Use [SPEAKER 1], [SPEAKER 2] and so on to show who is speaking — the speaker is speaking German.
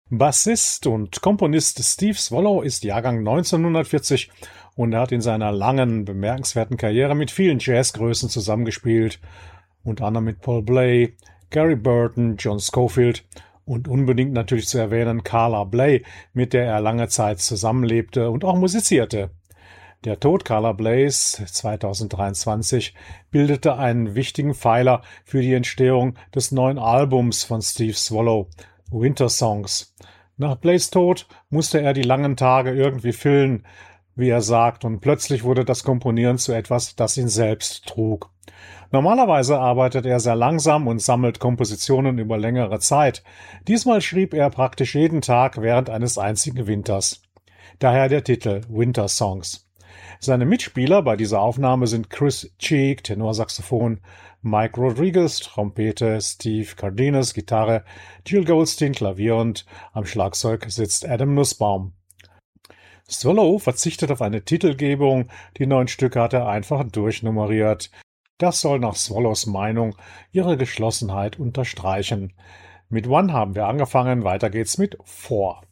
[SPEAKER 1] Bassist und Komponist Steve Swallow ist Jahrgang 1940 und er hat in seiner langen, bemerkenswerten Karriere mit vielen Jazzgrößen zusammengespielt, unter anderem mit Paul Bley, Gary Burton, John Scofield und unbedingt natürlich zu erwähnen Carla Bley, mit der er lange Zeit zusammenlebte und auch musizierte. Der Tod Carla Bleys 2023 bildete einen wichtigen Pfeiler für die Entstehung des neuen Albums von Steve Swallow, Winter Songs. Nach Bleys Tod musste er die langen Tage irgendwie füllen, wie er sagt, und plötzlich wurde das Komponieren zu etwas, das ihn selbst trug. Normalerweise arbeitet er sehr langsam und sammelt Kompositionen über längere Zeit. Diesmal schrieb er praktisch jeden Tag während eines einzigen Winters. Daher der Titel Winter Songs. Seine Mitspieler bei dieser Aufnahme sind Chris Cheek, Tenorsaxophon, Mike Rodriguez, Trompete, Steve Cardenas, Gitarre, Jill Goldstein, Klavier und am Schlagzeug sitzt Adam Nussbaum. Swallow verzichtet auf eine Titelgebung, die 9 Stücke hat er einfach durchnummeriert. Das soll nach Swallows Meinung ihre Geschlossenheit unterstreichen. Mit One haben wir angefangen, weiter geht's mit Four.